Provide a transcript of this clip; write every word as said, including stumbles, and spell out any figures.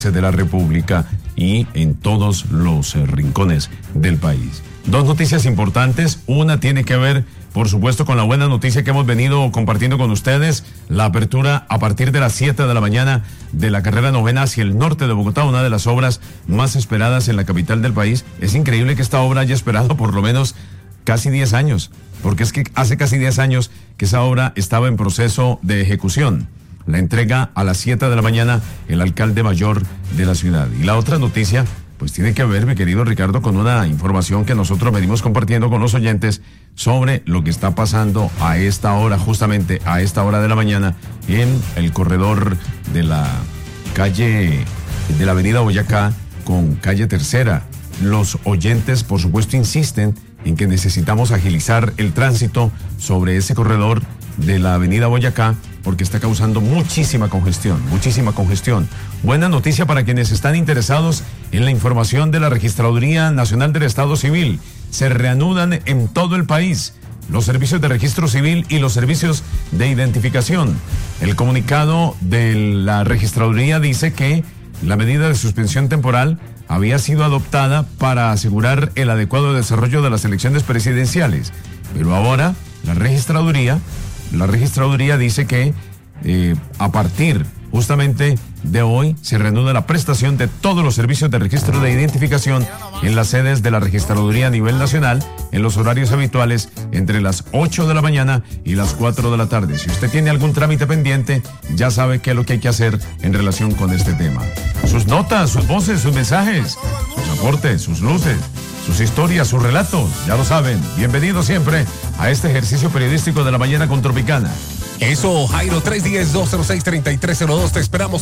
de la República y en todos los eh, rincones del país. Dos noticias importantes. Una tiene que ver, por supuesto, con la buena noticia que hemos venido compartiendo con ustedes, la apertura a partir de las siete de la mañana de la carrera novena hacia el norte de Bogotá, una de las obras más esperadas en la capital del país. Es increíble que esta obra haya esperado por lo menos casi diez años, porque es que hace casi diez años que esa obra estaba en proceso de ejecución. La entrega a las siete de la mañana el alcalde mayor de la ciudad. Y la otra noticia, pues tiene que ver, mi querido Ricardo, con una información que nosotros venimos compartiendo con los oyentes sobre lo que está pasando a esta hora, justamente a esta hora de la mañana, en el corredor de la calle, de la avenida Boyacá con calle Tercera. Los oyentes, por supuesto, insisten en que necesitamos agilizar el tránsito sobre ese corredor de la avenida Boyacá, porque está causando muchísima congestión, muchísima congestión. Buena noticia para quienes están interesados en la información de la Registraduría Nacional del Estado Civil. Se reanudan en todo el país los servicios de registro civil y los servicios de identificación. El comunicado de la Registraduría dice que la medida de suspensión temporal había sido adoptada para asegurar el adecuado desarrollo de las elecciones presidenciales, pero ahora la Registraduría La registraduría dice que eh, a partir justamente de hoy se reanuda la prestación de todos los servicios de registro de identificación en las sedes de la registraduría a nivel nacional en los horarios habituales entre las ocho de la mañana y las cuatro de la tarde. Si usted tiene algún trámite pendiente, ya sabe qué es lo que hay que hacer en relación con este tema. Sus notas, sus voces, sus mensajes, sus aportes, sus luces, sus historias, sus relatos, ya lo saben. Bienvenidos siempre a este ejercicio periodístico de la mañana con Tropicana. Eso, Jairo, tres uno cero, dos cero seis, tres tres cero dos, te esperamos.